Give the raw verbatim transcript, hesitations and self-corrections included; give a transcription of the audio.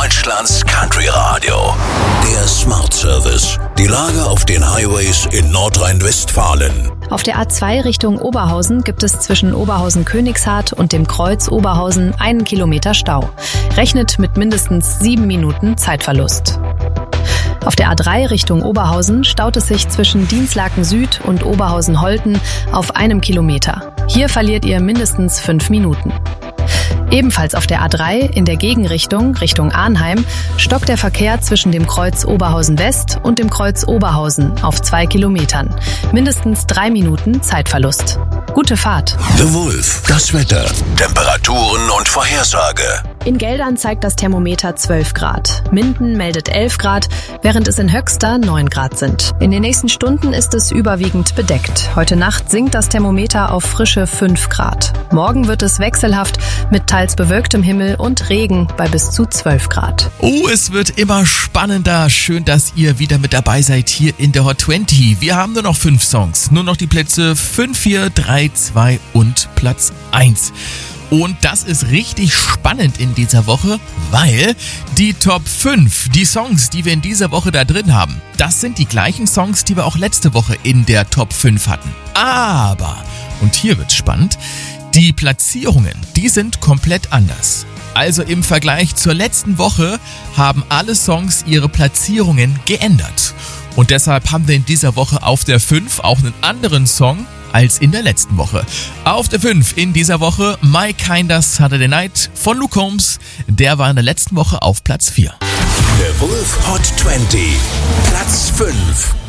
Deutschlands Country Radio. Der Smart Service. Die Lage auf den Highways in Nordrhein-Westfalen. Auf der A zwei Richtung Oberhausen gibt es zwischen Oberhausen-Königshardt und dem Kreuz Oberhausen einen Kilometer Stau. Rechnet mit mindestens sieben Minuten Zeitverlust. Auf der A drei Richtung Oberhausen staut es sich zwischen Dinslaken Süd und Oberhausen-Holten auf einem Kilometer. Hier verliert ihr mindestens fünf Minuten. Ebenfalls auf der A drei in der Gegenrichtung, Richtung Arnheim, stockt der Verkehr zwischen dem Kreuz Oberhausen West und dem Kreuz Oberhausen auf zwei Kilometern. Mindestens drei Minuten Zeitverlust. Gute Fahrt. The Wolf, das Wetter, Temperaturen und Vorhersage. In Geldern zeigt das Thermometer zwölf Grad. Minden meldet elf Grad, während es in Höxter neun Grad sind. In den nächsten Stunden ist es überwiegend bedeckt. Heute Nacht sinkt das Thermometer auf frische fünf Grad. Morgen wird es wechselhaft mit teils bewölktem Himmel und Regen bei bis zu zwölf Grad. Oh, es wird immer spannender. Schön, dass ihr wieder mit dabei seid hier in der Hot zwanzig. Wir haben nur noch fünf Songs. Nur noch die Plätze fünf, vier, drei, zwei und Platz eins. Und das ist richtig spannend in dieser Woche, weil die Top fünf, die Songs, die wir in dieser Woche da drin haben, das sind die gleichen Songs, die wir auch letzte Woche in der Top fünf hatten. Aber, und hier wird's spannend, die Platzierungen, die sind komplett anders. Also im Vergleich zur letzten Woche haben alle Songs ihre Platzierungen geändert. Und deshalb haben wir in dieser Woche auf der fünf auch einen anderen Song als in der letzten Woche. Auf der fünf in dieser Woche My Kinda Saturday Night von Luke Combs. Der war in der letzten Woche auf Platz vier. The Wolf Hot zwanzig, Platz fünf.